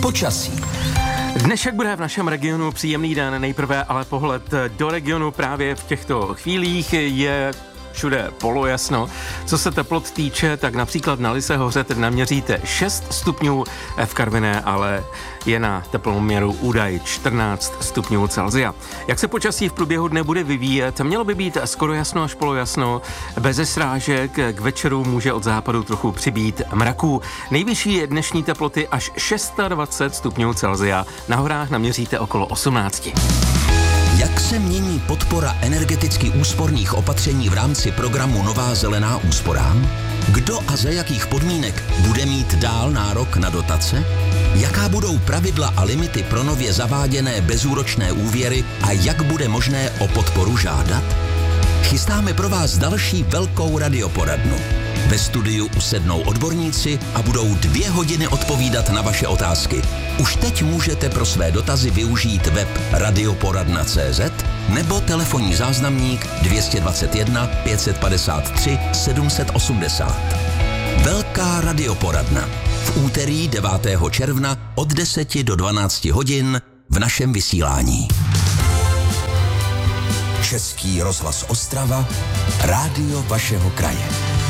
Počasí. Dnešek bude v našem regionu příjemný den, nejprve ale pohled do regionu právě v těchto chvílích je všude polojasno. Co se teplot týče, tak například na Lysé hoře teď naměříte 6 stupňů, v Karviné ale je na teploměru údaj 14 stupňů Celsia. Jak se počasí v průběhu dne bude vyvíjet? Mělo by být skoro jasno až polojasno, beze srážek, k večeru může od západu trochu přibýt mraků. Nejvyšší dnešní teploty až 26 stupňů Celsia, na horách naměříte okolo 18. Jak se mění podpora energeticky úsporných opatření v rámci programu Nová zelená úsporám? Kdo a za jakých podmínek bude mít dál nárok na dotace? Jaká budou pravidla a limity pro nově zaváděné bezúročné úvěry a jak bude možné o podporu žádat? Chystáme pro vás další velkou radioporadnu. Ve studiu usednou odborníci a budou 2 hodiny odpovídat na vaše otázky. Už teď můžete pro své dotazy využít web radioporadna.cz nebo telefonní záznamník 221 553 780. Velká radioporadna. V úterý 9. června od 10 do 12 hodin v našem vysílání. Český rozhlas Ostrava, rádio vašeho kraje.